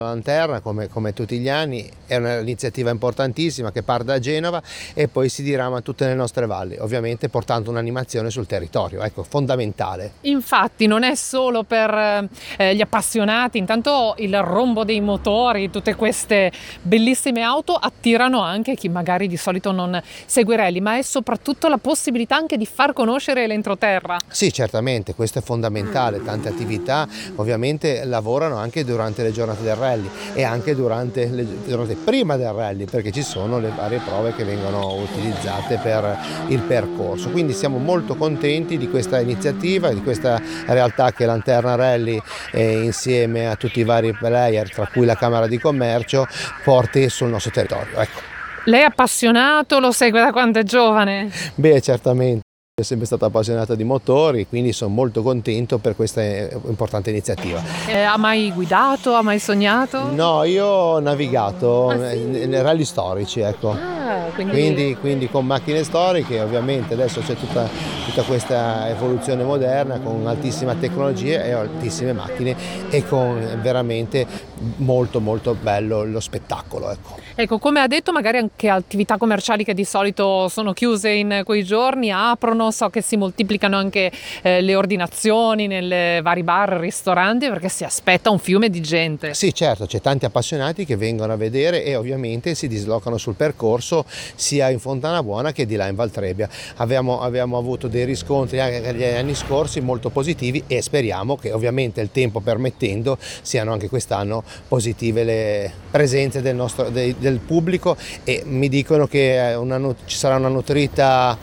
La Lanterna, come tutti gli anni, è un'iniziativa importantissima che parte da Genova e poi si dirama tutte le nostre valli, ovviamente portando un'animazione sul territorio, ecco, fondamentale. Infatti non è solo per gli appassionati, intanto il rombo dei motori, tutte queste bellissime auto attirano anche chi magari di solito non segue rally, ma è soprattutto la possibilità anche di far conoscere l'entroterra. Sì, certamente, questo è fondamentale, tante attività ovviamente lavorano anche durante le giornate del rally e anche durante prima del rally, perché ci sono le varie prove che vengono utilizzate per il percorso, quindi siamo molto contenti di questa iniziativa, di questa realtà che Lanterna Rally insieme a tutti i vari player, tra cui la Camera di Commercio, porti sul nostro territorio. Ecco. Lei è appassionato, lo segue da quando è giovane? Beh, certamente. È sempre stato appassionato di motori, quindi sono molto contento per questa importante iniziativa. Ha mai guidato? Ha mai sognato? No, io ho navigato nei rally storici, ecco. Quindi con macchine storiche, ovviamente adesso c'è tutta questa evoluzione moderna con altissima tecnologia e altissime macchine e con veramente molto molto bello lo spettacolo. Ecco, come ha detto, magari anche attività commerciali che di solito sono chiuse in quei giorni aprono, so che si moltiplicano anche le ordinazioni nelle vari bar, ristoranti, perché si aspetta un fiume di gente. Sì, certo, c'è tanti appassionati che vengono a vedere e ovviamente si dislocano sul percorso sia in Fontana Buona che di là in Valtrebbia. Abbiamo avuto dei riscontri anche negli anni scorsi molto positivi e speriamo che ovviamente il tempo permettendo siano anche quest'anno positive le presenze del pubblico e mi dicono che ci sarà una nutrita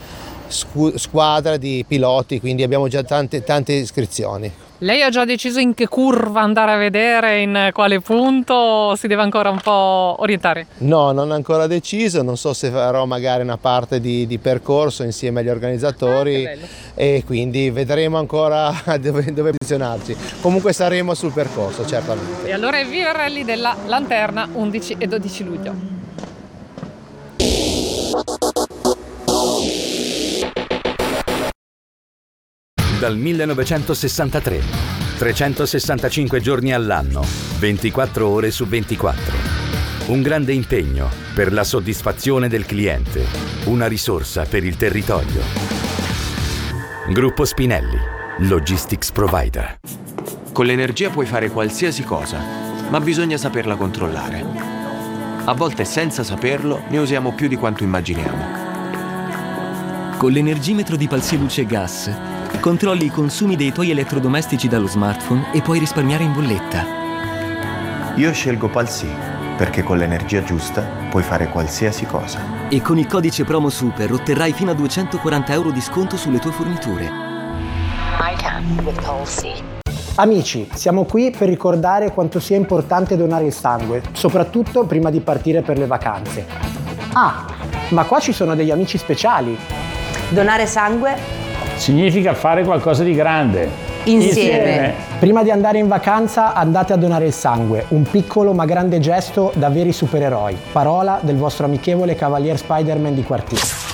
squadra di piloti, quindi abbiamo già tante iscrizioni. Lei ha già deciso in che curva andare a vedere, in quale punto, si deve ancora un po' orientare? No, non ho ancora deciso, non so se farò magari una parte di percorso insieme agli organizzatori e quindi vedremo ancora dove posizionarci. Comunque saremo sul percorso, certamente. E allora evviva il rally della Lanterna 11 e 12 luglio. Dal 1963, 365 giorni all'anno, 24 ore su 24. Un grande impegno per la soddisfazione del cliente, una risorsa per il territorio. Gruppo Spinelli, Logistics Provider. Con l'energia puoi fare qualsiasi cosa, ma bisogna saperla controllare. A volte senza saperlo ne usiamo più di quanto immaginiamo. Con l'energimetro di Palsy Luce Gas controlli i consumi dei tuoi elettrodomestici dallo smartphone e puoi risparmiare in bolletta. Io scelgo Palsy perché con l'energia giusta puoi fare qualsiasi cosa. E con il codice promo Super otterrai fino a 240 euro di sconto sulle tue forniture. I can with Palsy. Amici, siamo qui per ricordare quanto sia importante donare il sangue, soprattutto prima di partire per le vacanze. Ah, ma qua ci sono degli amici speciali. Donare sangue significa fare qualcosa di grande. Insieme. Prima di andare in vacanza andate a donare il sangue, un piccolo ma grande gesto da veri supereroi. Parola del vostro amichevole Cavalier Spider-Man di quartiere.